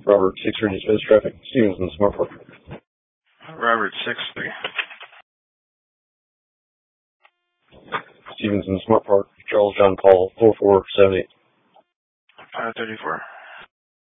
Robert 6-3 dismiss traffic. Stevenson, Smart Park. Robert 6-3. Stevenson, Smart Park. Charles John Paul 4478. 534.